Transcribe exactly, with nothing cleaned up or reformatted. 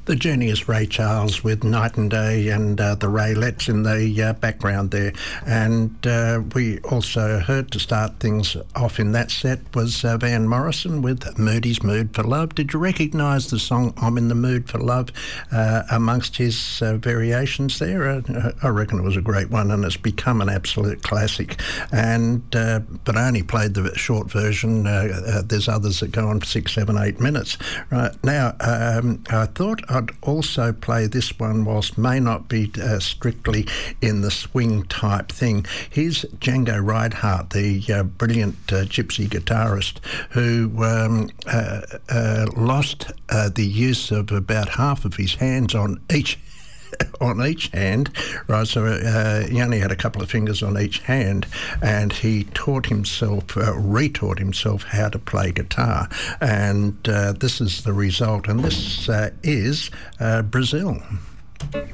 The Journey is Ray Charles with Night and Day and uh, the Raelettes in the uh, background there. And uh, we also heard, to start things off in that set, was uh, Van Morrison with Moody's Mood for Love. Did you recognise the song I'm in the Mood for Love uh, amongst his uh, variations there? Uh, I reckon it was a great one, and it's become an absolute classic. And uh, but I only played the short version. Uh, uh, there's others that go on for six, seven, eight minutes. Right now, um, I thought I'd also play this one, whilst may not be uh, strictly in the swing type thing. Here's Django Reinhardt, the uh, brilliant uh, gypsy guitarist who um, uh, uh, lost uh, the use of about half of his hands on each on each hand, right? So uh, he only had a couple of fingers on each hand, and he taught himself, uh, retaught himself how to play guitar, and uh, this is the result, and this uh, is uh, Brazil.